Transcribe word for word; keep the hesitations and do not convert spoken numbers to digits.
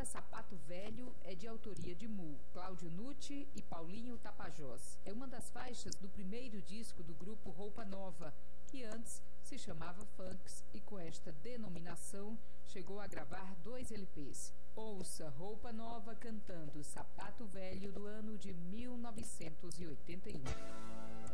música Sapato Velho é de autoria de Mu, Cláudio Nucci e Paulinho Tapajós. É uma das faixas do primeiro disco do grupo Roupa Nova, que antes se chamava Funks e com esta denominação chegou a gravar dois L Ps. Ouça Roupa Nova cantando Sapato Velho do ano de mil novecentos e oitenta e um.